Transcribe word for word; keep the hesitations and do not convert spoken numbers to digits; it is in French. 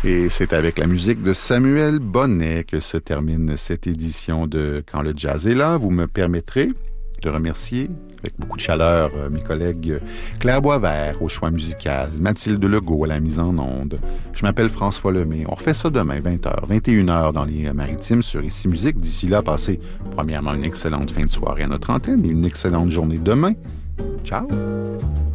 Et c'est avec la musique de Samuel Bonnet que se termine cette édition de Quand le jazz est là. Vous me permettrez de remercier avec beaucoup de chaleur mes collègues Claire Boisvert au choix musical, Mathilde Legault à la mise en onde. Je m'appelle François Lemay. On refait ça demain, vingt heures, vingt et une heures dans les Maritimes sur Ici Musique. D'ici là, passez premièrement une excellente fin de soirée à notre antenne et une excellente journée demain. Ciao!